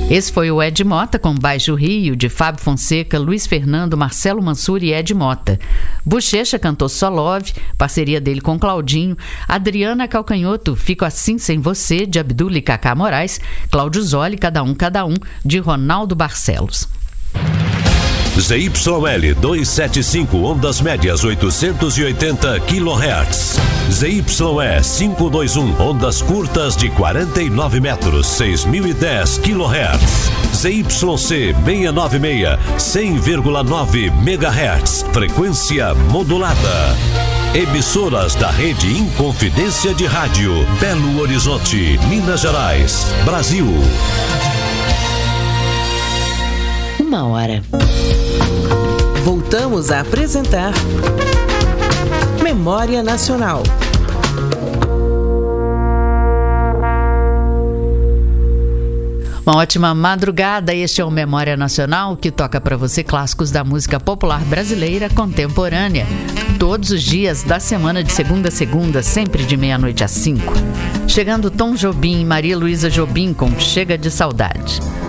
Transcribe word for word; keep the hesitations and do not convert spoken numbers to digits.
Esse foi o Ed Mota com Baixo Rio, de Fábio Fonseca, Luiz Fernando, Marcelo Mansur e Ed Mota. Bochecha cantou Só Love, parceria dele com Claudinho. Adriana Calcanhoto, Fico Assim Sem Você, de Abdul e Cacá Moraes. Cláudio Zoli, Cada Um, Cada Um, de Ronaldo Barcelos. Z Y L duzentos e setenta e cinco, ondas médias oitocentos e oitenta quilohertz. Z Y E quinhentos e vinte e um, ondas curtas de quarenta e nove metros, seis mil e dez quilohertz. Z Y C seiscentos e noventa e seis, cem vírgula nove megahertz, frequência modulada. Emissoras da rede Inconfidência de Rádio, Belo Horizonte, Minas Gerais, Brasil. Uma hora. Voltamos a apresentar Memória Nacional. Uma ótima madrugada, este é o Memória Nacional, que toca para você clássicos da música popular brasileira contemporânea, todos os dias da semana, de segunda a segunda, sempre de meia-noite às cinco. Chegando Tom Jobim e Maria Luísa Jobim com Chega de Saudade.